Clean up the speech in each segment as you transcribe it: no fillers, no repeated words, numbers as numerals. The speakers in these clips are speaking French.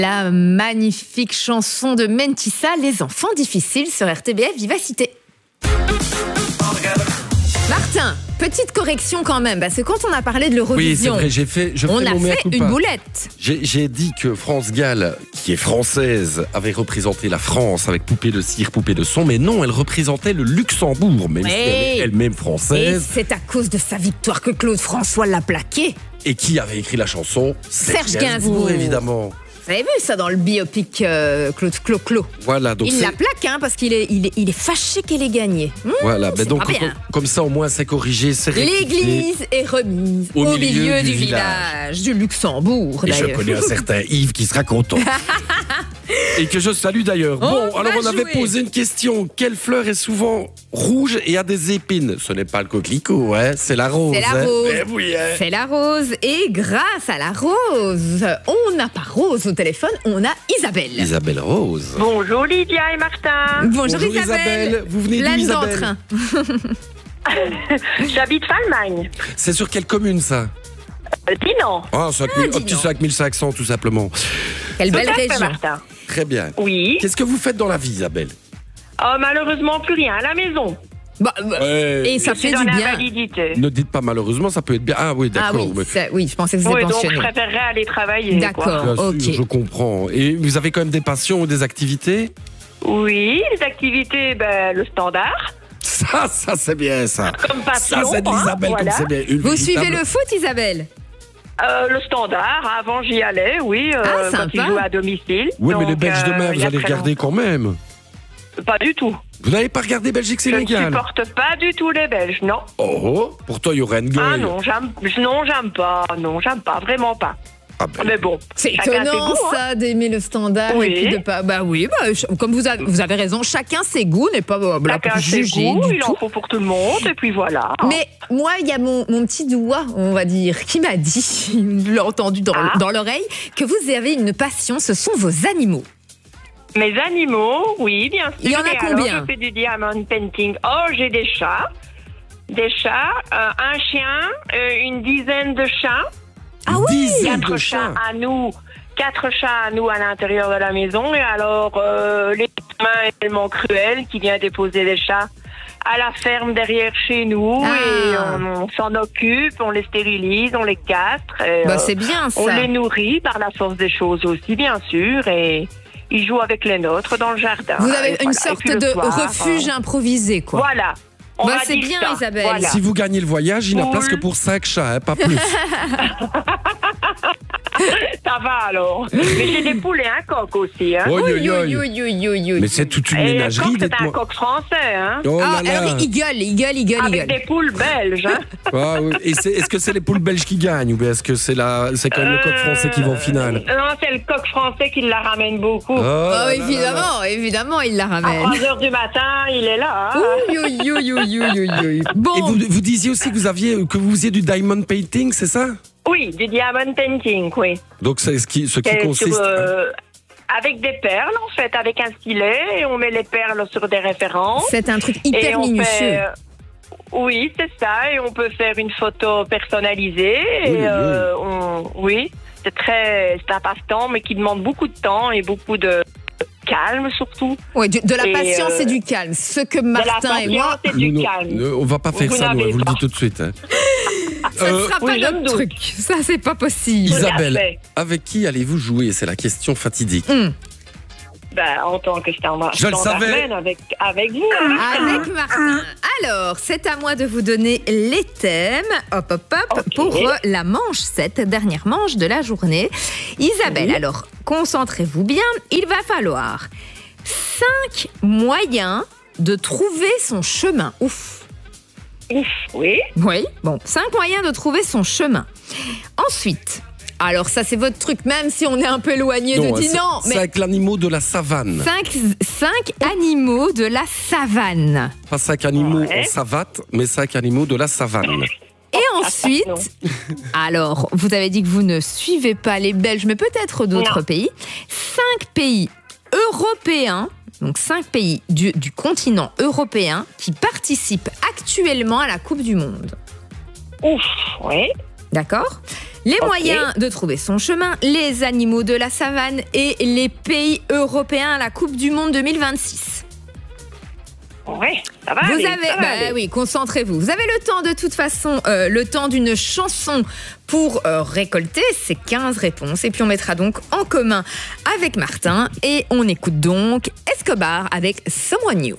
La magnifique chanson de Mentissa, Les enfants difficiles sur RTBF Vivacité. Martin, petite correction quand même, parce que quand on a parlé de l'Eurovision, oui, c'est vrai, on a fait une boulette. J'ai dit que France Gall, qui est française, avait représenté la France avec Poupée de cire, Poupée de son, mais non, elle représentait le Luxembourg, même si elle est elle-même française. Et c'est à cause de sa victoire que Claude François l'a plaqué. Et qui avait écrit la chanson? Serge Gainsbourg, évidemment. Vous avez vu ça dans le biopic Claude Clo-Clo. Voilà, donc il la plaque parce qu'il est fâché qu'elle ait gagné. Voilà, mais donc comme ça au moins c'est corrigé, c'est rectifié. L'église est remise au milieu du village du Luxembourg. Et je connais un certain Yves qui sera content. Et que je salue d'ailleurs. Bon, alors on avait posé une question. Quelle fleur est souvent rouge et a des épines? Ce n'est pas le coquelicot, hein, c'est la rose. C'est la rose. Eh oui, hein. C'est la rose. Et grâce à la rose, on n'a pas Rose au téléphone, on a Isabelle. Isabelle Rose. Bonjour Lydia et Martin. Bonjour Isabelle. Vous venez d'où Isabelle? J'habite Falmagne. C'est sur quelle commune ça? Dinan. Ah, petit 5500 tout simplement. Quelle belle région. Martin. Très bien. Oui. Qu'est-ce que vous faites dans la vie, Isabelle? Malheureusement, plus rien à la maison. Et ça fait du bien. Ne dites pas malheureusement, ça peut être bien. Ah oui, d'accord. Oui, je pensais que vous étiez pensionné. Donc je préférerais aller travailler. D'accord, ok. Je comprends. Et vous avez quand même des passions ou des activités? Oui, les activités, le standard. Ça c'est bien ça. Comme passion. Ça c'est d'Isabelle, voilà. comme c'est bien. Vous suivez le foot, Isabelle? Le standard, avant j'y allais, oui, quand ils jouaient à domicile. Oui, mais les Belges demain, vous allez regarder quand même. Pas du tout. Vous n'avez pas regardé Belgique-Sénégal? Je ne supporte pas du tout les Belges, non. Oh, pourtant il y aurait une gueule. Ah non, j'aime pas, vraiment pas. Ah ben. Mais bon, c'est étonnant ça d'aimer le standard et puis de pas. Comme vous avez raison, chacun ses goûts, n'est pas là pour juger du il tout. en faut pour tout le monde et puis voilà. Mais moi, il y a mon petit doigt, on va dire, qui m'a dit, je l'ai entendu dans l'oreille, que vous avez une passion, ce sont vos animaux. Mes animaux, oui, bien sûr. Il y en a combien? Alors, je fais du diamond painting. Oh, j'ai des chats, un chien, une dizaine de chats. Ah oui, 4 chats à nous. 4 chats à nous à l'intérieur de la maison. Et alors, les humains tellement cruels qui viennent déposer les chats à la ferme derrière chez nous. Et on s'en occupe, on les stérilise, on les castre. Et, c'est bien ça. On les nourrit par la force des choses aussi, bien sûr. Et ils jouent avec les nôtres dans le jardin. Vous avez une sorte de refuge improvisé, quoi. Voilà. C'est bien, ça. Isabelle. Voilà. Si vous gagnez le voyage, il n'a place que pour 5 chats, pas plus. Ça va alors. Mais j'ai des poules et un coq aussi. Hein. Oui. Mais c'est toute une ménagerie. C'est un coq français. Hein. Oh là là. Alors il gueule. Avec des poules belges. Hein. Ah, oui. Et est-ce que c'est les poules belges qui gagnent ou bien est-ce que c'est quand même le coq français qui va en finale? Non, c'est le coq français qui la ramène beaucoup. Évidemment, il la ramène. À 3h du matin, il est là. Hein. Bon. Et vous disiez aussi que vous faisiez du diamond painting, c'est ça? Oui, du diamond painting, oui. Donc c'est ce qui consiste... avec des perles, en fait, avec un stylet, et on met les perles sur des références. C'est un truc hyper minutieux. Oui, c'est ça, et on peut faire une photo personnalisée. Oui, c'est un passe-temps, mais qui demande beaucoup de temps et beaucoup de calme surtout. Oui, de la patience et du calme. Ce que Martin et moi... c'est du calme. On va pas faire ça, nous, je vous le dis tout de suite. Hein. Ça ne sera pas notre truc. Ça, c'est pas possible. Isabelle, avec qui allez-vous jouer? C'est la question fatidique. En tant que je le savais. Avec vous. Hein. Avec Martin. Alors, c'est à moi de vous donner les thèmes. Hop, pour la manche 7, dernière manche de la journée. Isabelle, alors, concentrez-vous bien. Il va falloir 5 moyens de trouver son chemin. Ouf, oui. Oui, bon, 5 moyens de trouver son chemin. Ensuite... Alors ça c'est votre truc, même si on est un peu éloigné de Dinan. 5 animaux de la savane. 5 animaux de la savane. Pas 5 animaux en savate, mais 5 animaux de la savane. Et ensuite, alors vous avez dit que vous ne suivez pas les Belges, mais peut-être d'autres pays. 5 pays européens, donc 5 pays du continent européen qui participent actuellement à la Coupe du Monde. Ouf, oui. D'accord ? Les moyens de trouver son chemin, les animaux de la savane et les pays européens à la Coupe du Monde 2026. Oui, ça va aller, oui, concentrez-vous. Vous avez le temps de toute façon, le temps d'une chanson pour récolter ces 15 réponses. Et puis on mettra donc en commun avec Martin. Et on écoute donc Escobar avec Someone New.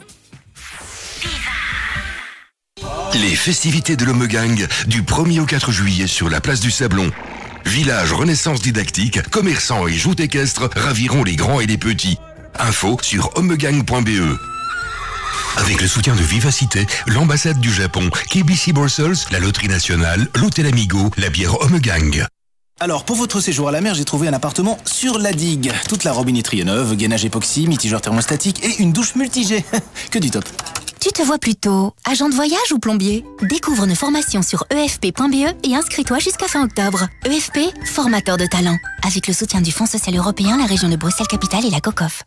Les festivités de l'Homegang du 1er au 4 juillet sur la place du Sablon. Village Renaissance didactique, commerçants et joutes équestres raviront les grands et les petits. Info sur homegang.be. Avec le soutien de Vivacité, l'ambassade du Japon, KBC Brussels, la Loterie Nationale, l'Hôtel Amigo, la bière Homegang. Alors, pour votre séjour à la mer, j'ai trouvé un appartement sur la digue. Toute la robinetterie est neuve, gainage époxy, mitigeur thermostatique et une douche multi-jet. Que du top. Tu te vois plutôt agent de voyage ou plombier? Découvre nos formations sur efp.be et inscris-toi jusqu'à fin octobre. EFP, formateur de talent. Avec le soutien du Fonds social européen, la région de Bruxelles-Capitale et la COCOF.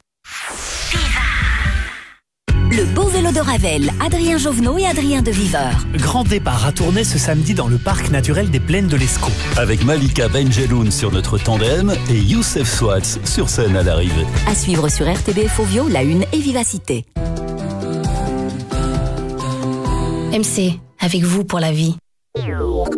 Le beau vélo de Ravel, Adrien Jovenot et Adrien de Viveur. Grand départ à Tournai ce samedi dans le parc naturel des Plaines de l'Escaut. Avec Malika Benjeloun sur notre tandem et Youssef Swatz sur scène à l'arrivée. À suivre sur RTBF Ovio, La Une et Vivacité. MC, avec vous pour la vie.